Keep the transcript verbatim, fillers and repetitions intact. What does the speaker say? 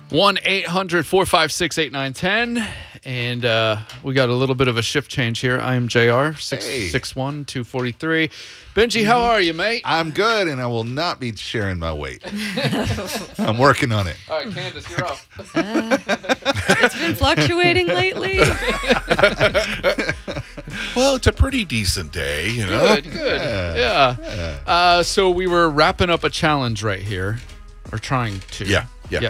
one eight hundred four five six eight nine one zero. And uh, we got a little bit of a shift change here. I am J R, six six one, two four three. Benji, how are you, mate? I'm good, and I will not be sharing my weight. I'm working on it. All right, Candace, you're up. Uh, it's been fluctuating lately. Well, it's a pretty decent day, you know. Good, good. Yeah. yeah. Uh, so we were wrapping up a challenge right here. Or trying to. Yeah.